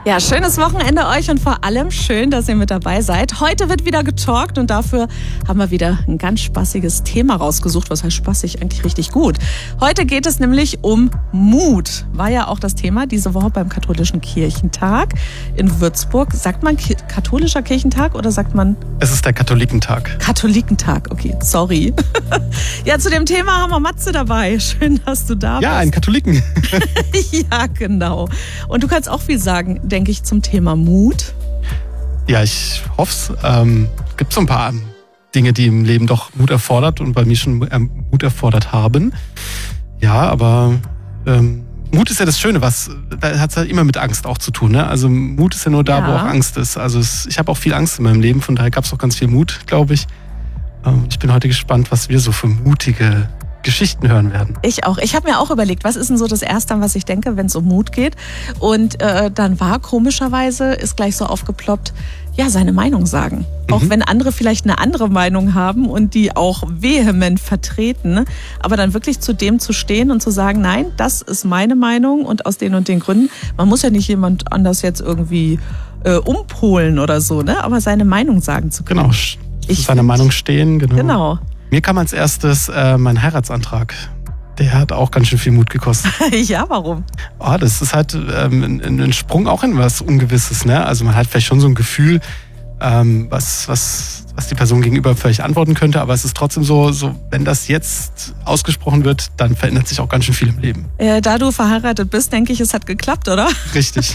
Ja, schönes Wochenende euch und vor allem schön, dass ihr mit dabei seid. Heute wird wieder getalkt und dafür haben wir wieder ein ganz spaßiges Thema rausgesucht. Was heißt spaßig? Eigentlich richtig gut. Heute geht es nämlich um Mut. War ja auch das Thema diese Woche beim Katholischen Kirchentag in Würzburg. Sagt man katholischer Kirchentag oder sagt man... Es ist der Katholikentag. Katholikentag, okay, sorry. Ja, zu dem Thema haben wir Matze dabei. Schön, dass du da bist. Ja, einen Katholiken. Ja, genau. Und du kannst auch viel sagen, denke ich, zum Thema Mut. Ja, ich hoffe es. Gibt so ein paar Dinge, die im Leben doch Mut erfordert und bei mir schon Mut erfordert haben. Ja, aber Mut ist ja das Schöne, da hat es ja immer mit Angst auch zu tun. Ne? Also Mut ist ja nur da, wo auch Angst ist. Also ich habe auch viel Angst in meinem Leben, von daher gab es auch ganz viel Mut, glaube ich. Ich bin heute gespannt, was wir so für mutige Geschichten hören werden. Ich auch. Ich habe mir auch überlegt, was ist denn so das Erste, an was ich denke, wenn es um Mut geht. Und dann war komischerweise, ist gleich so aufgeploppt, ja, seine Meinung sagen. Auch wenn andere vielleicht eine andere Meinung haben und die auch vehement vertreten, aber dann wirklich zu dem zu stehen und zu sagen, nein, das ist meine Meinung und aus den und den Gründen. Man muss ja nicht jemand anders jetzt irgendwie umpolen oder so, ne? Aber seine Meinung sagen zu können. Genau, seine Meinung stehen, genau. Mir kam als erstes mein Heiratsantrag. Der hat auch ganz schön viel Mut gekostet. Ja, warum? Oh, das ist halt ein Sprung auch in was Ungewisses. Ne? Also man hat vielleicht schon so ein Gefühl, was die Person gegenüber vielleicht antworten könnte. Aber es ist trotzdem so, wenn das jetzt ausgesprochen wird, dann verändert sich auch ganz schön viel im Leben. Da du verheiratet bist, denke ich, es hat geklappt, oder? Richtig.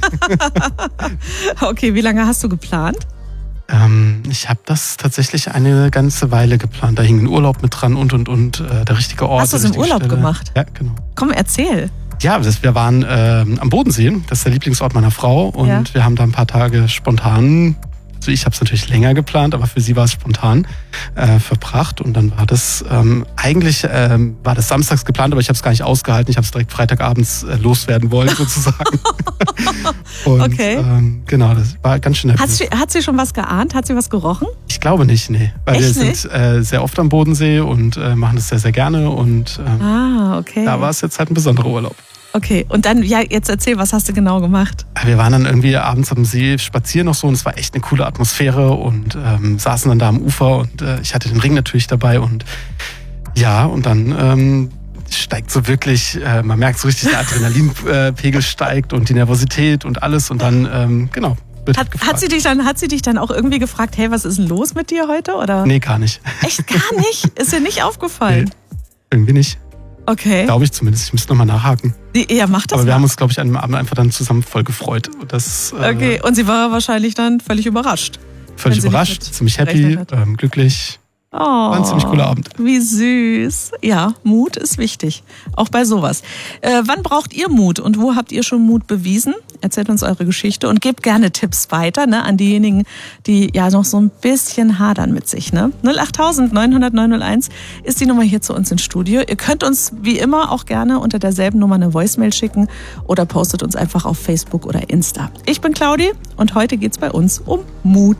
Okay, wie lange hast du geplant? Ich habe das tatsächlich eine ganze Weile geplant. Da hing ein Urlaub mit dran und der richtige Ort. Hast du es im Urlaub gemacht? Ja, genau. Komm, erzähl. Ja, wir waren am Bodensee. Das ist der Lieblingsort meiner Frau. Und wir haben da ein paar Tage spontan, also ich habe es natürlich länger geplant, aber für sie war es spontan verbracht. Und dann war das, eigentlich war das samstags geplant, aber ich habe es gar nicht ausgehalten. Ich habe es direkt freitagabends loswerden wollen, sozusagen. Und, okay. Genau, das war ganz schön nervös. Hat sie schon was geahnt? Hat sie was gerochen? Ich glaube nicht, nee. Weil wir sind sehr oft am Bodensee und machen das sehr, sehr gerne. Und okay. Da war es jetzt halt ein besonderer Urlaub. Okay, und dann, ja, jetzt erzähl, was hast du genau gemacht? Wir waren dann irgendwie abends am See spazieren noch so und es war echt eine coole Atmosphäre und saßen dann da am Ufer und ich hatte den Ring natürlich dabei und ja, und dann steigt so wirklich, man merkt so richtig, der Adrenalinpegel steigt und die Nervosität und alles und dann, genau. Hat sie dich dann auch irgendwie gefragt, hey, was ist denn los mit dir heute? Oder? Nee, gar nicht. Echt gar nicht? Ist dir nicht aufgefallen? Nee, irgendwie nicht. Okay. Glaube ich zumindest. Ich müsste nochmal nachhaken. Ja, mach das. Aber wir haben uns, glaube ich, an dem Abend einfach dann zusammen voll gefreut. Okay, und sie war wahrscheinlich dann völlig überrascht. Völlig überrascht, ziemlich happy, glücklich. Oh, war ein ziemlich cooler Abend. Wie süß. Ja, Mut ist wichtig. Auch bei sowas. Wann braucht ihr Mut und wo habt ihr schon Mut bewiesen? Erzählt uns eure Geschichte und gebt gerne Tipps weiter, ne, an diejenigen, die ja noch so ein bisschen hadern mit sich. Ne? 08000 900 901 ist die Nummer hier zu uns ins Studio. Ihr könnt uns wie immer auch gerne unter derselben Nummer eine Voicemail schicken oder postet uns einfach auf Facebook oder Insta. Ich bin Claudi und heute geht's bei uns um Mut.